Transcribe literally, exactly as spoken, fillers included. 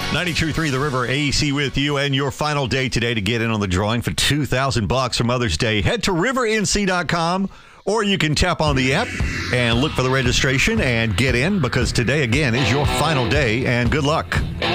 ninety-two point three The River, A C with you, and your final day today to get in on the drawing for two thousand bucks for Mother's Day. Head to river n c dot com, or you can tap on the app and look for the registration and get in, because today, again, is your final day, and good luck.